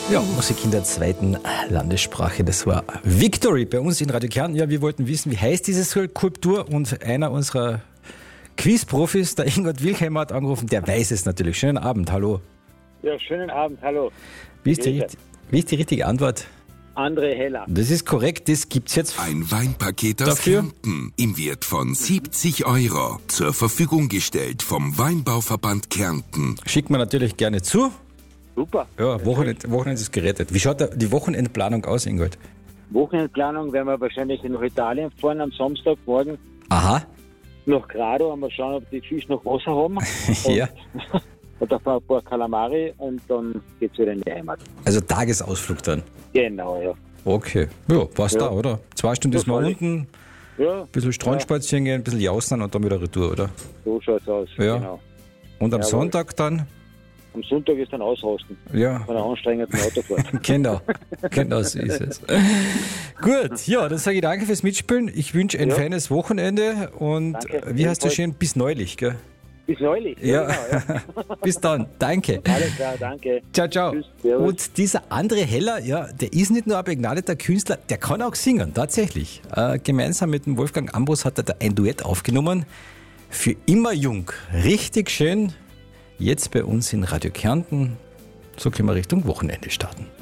Ja, Musik in der zweiten Landessprache, das war Victory bei uns in Radio Kärnten. Ja, wir wollten wissen, wie heißt diese Skulptur, und einer unserer Quiz-Profis, der Ingot Wilhelm, hat angerufen, der weiß es natürlich. Schönen Abend, hallo. Ja, schönen Abend, hallo. Wie ist die richtige Antwort? André Heller. Das ist korrekt, das gibt's jetzt. Ein Weinpaket aus Dafür? Kärnten im Wert von 70 € zur Verfügung gestellt vom Weinbauverband Kärnten. Schickt man natürlich gerne zu. Super. Ja, Wochenende ist gerettet. Wie schaut die Wochenendplanung aus, Ingold? Wochenendplanung werden wir wahrscheinlich nach Italien fahren am Samstagmorgen. Aha. Nach Grado, mal schauen, ob die Fische noch Wasser haben. Ja. Und da fahren ein paar Kalamari und dann geht's wieder in die Heimat. Also Tagesausflug dann. Genau, ja. Okay. Ja, passt da, oder? 2 Stunden ist man voll. unten, Ja, ein bisschen Strand spazieren gehen, ein bisschen jausen und dann wieder retour, oder? so schaut's aus. Ja. Genau. Und am Jawohl. Sonntag dann? Am Sonntag ist dann ausrasten Ja, von einer anstrengenden Autofahrt. genau. Genau so ist es. Gut, ja, dann sage ich danke fürs Mitspielen. Ich wünsche ein feines Wochenende und Danke. wie heißt du schön? Bis neulich, gell? Bis neulich. Ja. Genau, ja. Bis dann. Danke. Alles klar, danke. Ciao, ciao. Tschüss, servus. Und dieser André Heller, ja, der ist nicht nur ein begnadeter Künstler, der kann auch singen, tatsächlich. Gemeinsam mit dem Wolfgang Ambros hat er da ein Duett aufgenommen. Für immer jung. Richtig schön. Jetzt bei uns in Radio Kärnten. So können wir Richtung Wochenende starten.